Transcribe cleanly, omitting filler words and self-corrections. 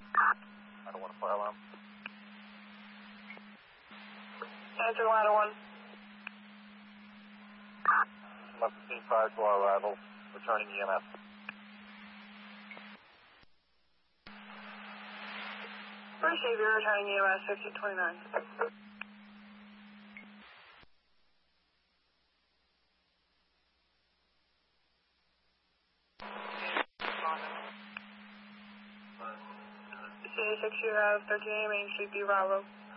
I don't want to fire alarm. Answer ladder 1. Must have seen prior to our arrival. Returning EMS. First Savior returning EMS 1529. CA6, you have 13A Main Street, B Bravo.